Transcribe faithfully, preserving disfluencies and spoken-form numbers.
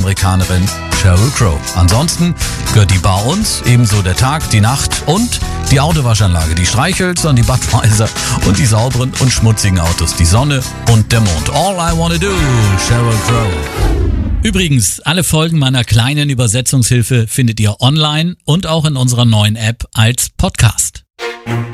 US-Amerikanerin Sheryl Crow. Ansonsten gehört die Bar uns, ebenso der Tag, die Nacht und die Autowaschanlage, die Streichhölzer und die Budweiser und die sauberen und schmutzigen Autos, die Sonne und der Mond. All I wanna do, Sheryl Crow. Übrigens, alle Folgen meiner kleinen Übersetzungshilfe findet ihr online und auch in unserer neuen App als Podcast.